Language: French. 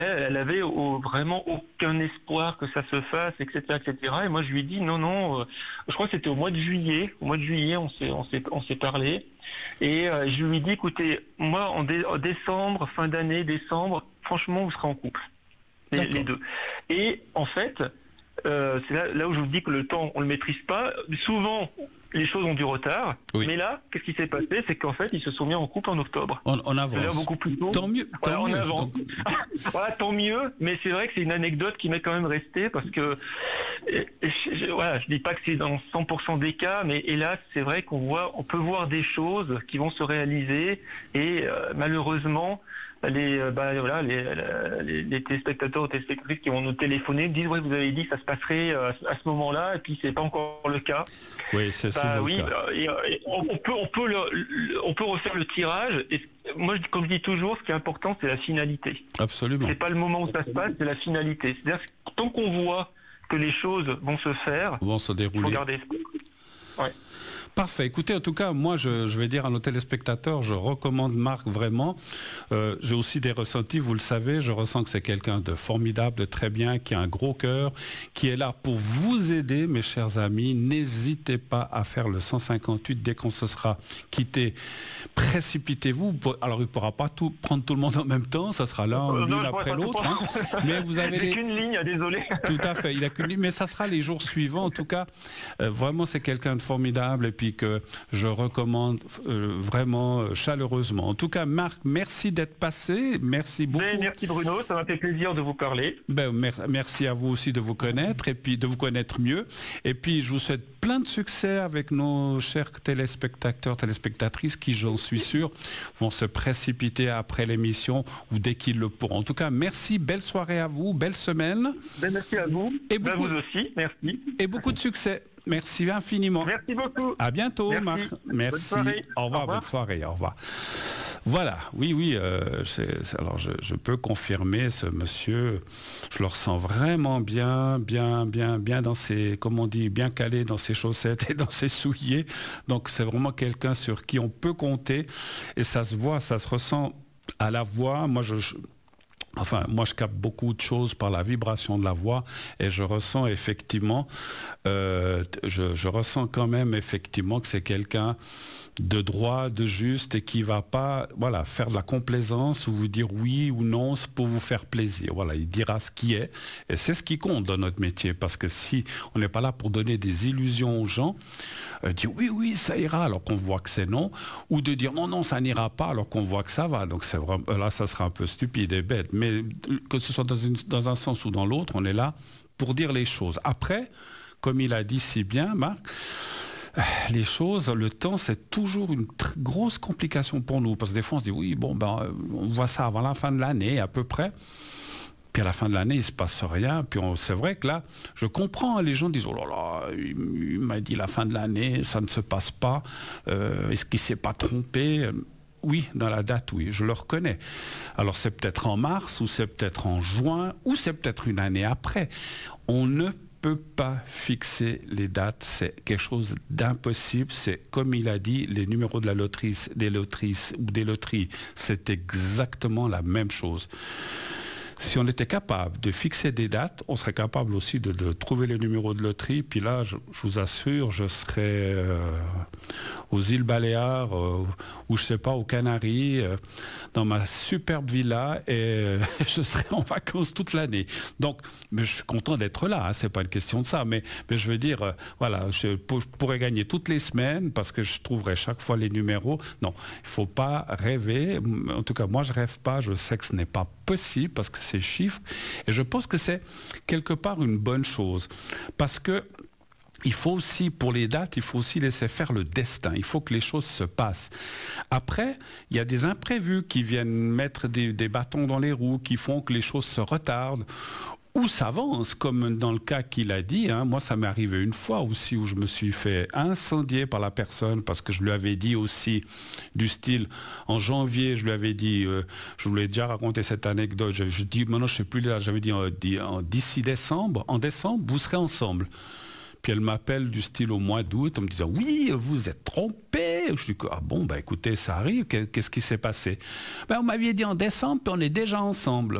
elle avait vraiment aucun espoir que ça se fasse, etc., etc. Et moi, je lui ai dit non. Je crois que c'était au mois de juillet. Au mois de juillet, on s'est parlé. Et je lui ai dit, écoutez, moi, en décembre, fin d'année, décembre, franchement, vous serez en couple, les deux. Et en fait, c'est là où je vous dis que le temps, on le maîtrise pas. Souvent, les choses ont du retard. Oui. Mais là, qu'est-ce qui s'est passé? C'est qu'en fait, ils se sont mis en couple en octobre. On avance. C'est beaucoup plus tôt. Tant mieux. Voilà, on avance. Voilà, tant mieux. Mais c'est vrai que c'est une anecdote qui m'est quand même restée parce que, je dis pas que c'est dans 100% des cas, mais hélas, c'est vrai on peut voir des choses qui vont se réaliser et malheureusement, les téléspectateurs ou téléspectatrices qui vont nous téléphoner disent ouais, vous avez dit que ça se passerait à ce moment-là et puis c'est pas encore le cas. Oui, c'est ça. Oui, on peut refaire le tirage. Et moi, comme je dis toujours, ce qui est important, c'est la finalité. Absolument. C'est pas le moment où ça se passe, c'est la finalité. C'est-à-dire que tant qu'on voit que les choses vont se faire, vont se dérouler. Il faut garder espoir. Ouais. Parfait. Écoutez, en tout cas, moi, je vais dire à nos téléspectateurs, je recommande Marc vraiment. J'ai aussi des ressentis, vous le savez. Je ressens que c'est quelqu'un de formidable, de très bien, qui a un gros cœur, qui est là pour vous aider, mes chers amis. N'hésitez pas à faire le 158 dès qu'on se sera quitté. Précipitez-vous. Alors, il ne pourra pas prendre tout le monde en même temps. Ça sera l'une après l'autre. Hein. Mais vous avez qu'une ligne, désolé. Tout à fait. Il n'a qu'une ligne. Mais ça sera les jours suivants. En tout cas, vraiment, c'est quelqu'un de formidable. Et puis que je recommande vraiment chaleureusement. En tout cas, Marc, merci d'être passé. Merci beaucoup. Merci Bruno, ça m'a fait plaisir de vous parler. Merci à vous aussi de vous connaître et puis de vous connaître mieux. Et puis, je vous souhaite plein de succès avec nos chers téléspectateurs, téléspectatrices qui, j'en suis sûr, vont se précipiter après l'émission ou dès qu'ils le pourront. En tout cas, merci. Belle soirée à vous. Belle semaine. Merci à vous. Et à vous aussi. Merci. Et beaucoup de succès. Merci infiniment. Merci beaucoup. À bientôt, Marc. Merci. Au revoir, bonne soirée. Au revoir. Voilà, oui, alors je peux confirmer ce monsieur, je le ressens vraiment bien dans ses, comme on dit, bien calé dans ses chaussettes et dans ses souliers. Donc c'est vraiment quelqu'un sur qui on peut compter et ça se voit, ça se ressent à la voix. Moi, je capte beaucoup de choses par la vibration de la voix et je ressens effectivement, je ressens quand même effectivement que c'est quelqu'un de droit, de juste et qui va pas, faire de la complaisance ou vous dire oui ou non pour vous faire plaisir. Voilà, il dira ce qui est et c'est ce qui compte dans notre métier parce que si on n'est pas là pour donner des illusions aux gens, dire oui ça ira alors qu'on voit que c'est non, ou de dire non ça n'ira pas alors qu'on voit que ça va. Donc c'est vraiment, là ça sera un peu stupide et bête. Mais que ce soit dans un sens ou dans l'autre, on est là pour dire les choses. Après, comme il a dit si bien, Marc, les choses, le temps, c'est toujours une grosse complication pour nous. Parce que des fois, on se dit, oui, on voit ça avant la fin de l'année, à peu près. Puis à la fin de l'année, il ne se passe rien. Puis c'est vrai que là, je comprends, les gens disent, oh là là, il m'a dit la fin de l'année, ça ne se passe pas. Est-ce qu'il ne s'est pas trompé ? Oui, dans la date, oui, je le reconnais. Alors c'est peut-être en mars, ou c'est peut-être en juin, ou c'est peut-être une année après. On ne peut pas fixer les dates, c'est quelque chose d'impossible. C'est comme il a dit, les numéros de la loterie, des loteries, c'est exactement la même chose. Si on était capable de fixer des dates, on serait capable aussi de trouver les numéros de loterie. Puis là, je vous assure, je serais aux îles Baléares ou je sais pas, aux Canaries, dans ma superbe villa et je serais en vacances toute l'année. Donc, mais je suis content d'être là, hein, c'est pas une question de ça. Mais je veux dire, je pourrais gagner toutes les semaines parce que je trouverais chaque fois les numéros. Non, il faut pas rêver. En tout cas, moi, je rêve pas. Je sais que ce n'est pas possible parce que ces chiffres, et je pense que c'est quelque part une bonne chose parce que il faut aussi, pour les dates, il faut aussi laisser faire le destin. Il faut que les choses se passent. Après, il y a des imprévus qui viennent mettre des bâtons dans les roues, qui font que les choses se retardent ou s'avance, comme dans le cas qu'il a dit. Hein. Moi, ça m'est arrivé une fois aussi où je me suis fait incendier par la personne parce que je lui avais dit aussi du style, en janvier, je lui avais dit, je vous l'ai déjà raconté cette anecdote, je dis, maintenant je ne sais plus, là, j'avais dit d'ici décembre, en décembre, vous serez ensemble. Puis elle m'appelle du style au mois d'août en me disant « Oui, vous êtes trompé !» Je dis « Ah bon, écoutez, ça arrive, qu'est-ce qui s'est passé ?» « On m'avait dit en décembre, puis on est déjà ensemble. »